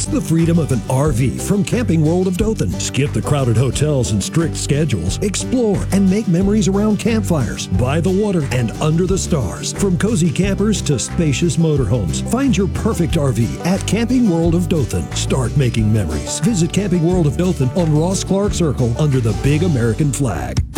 That's the freedom of an RV from Camping World of Dothan. Skip the crowded hotels and strict schedules. Explore and make memories around campfires, by the water, and under the stars. From cozy campers to spacious motorhomes, find your perfect RV at Camping World of Dothan. Start making memories. Visit Camping World of Dothan on Ross Clark Circle under the big American flag.